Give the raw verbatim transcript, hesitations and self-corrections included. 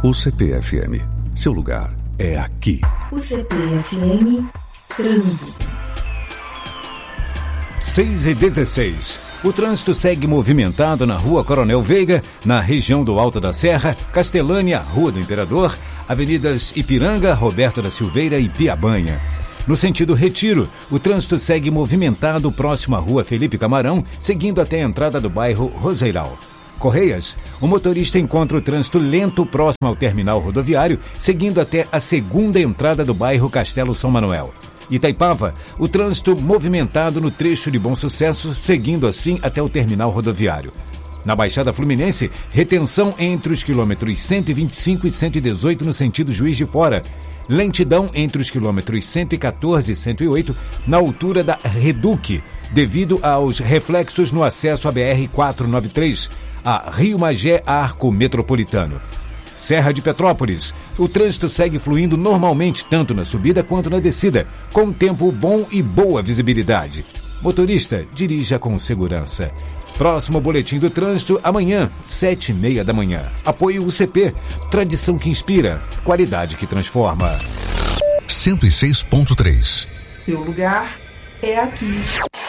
U C P F M. Seu lugar é aqui. U C P F M Trânsito. seis e dezesseis. O trânsito segue movimentado na Rua Coronel Veiga, na região do Alto da Serra, Castelânia, Rua do Imperador, Avenidas Ipiranga, Roberto da Silveira e Piabanha. No sentido Retiro, o trânsito segue movimentado próximo à Rua Felipe Camarão, seguindo até a entrada do bairro Roseiral. Correias, o motorista encontra o trânsito lento próximo ao terminal rodoviário, seguindo até a segunda entrada do bairro Castelo São Manuel. Itaipava, o trânsito movimentado no trecho de Bom Sucesso, seguindo assim até o terminal rodoviário. Na Baixada Fluminense, retenção entre os quilômetros cento e vinte e cinco e cento e dezoito no sentido Juiz de Fora. Lentidão entre os quilômetros cento e quatorze e cento e oito na altura da Reduc, devido aos reflexos no acesso à B R quatrocentos e noventa e três, a Rio Magé Arco Metropolitano. Serra de Petrópolis, o trânsito segue fluindo normalmente tanto na subida quanto na descida, com tempo bom e boa visibilidade. Motorista, dirija com segurança. Próximo boletim do trânsito, amanhã, sete e meia da manhã. Apoio U C P, tradição que inspira, qualidade que transforma. cento e seis ponto três. Seu lugar é aqui.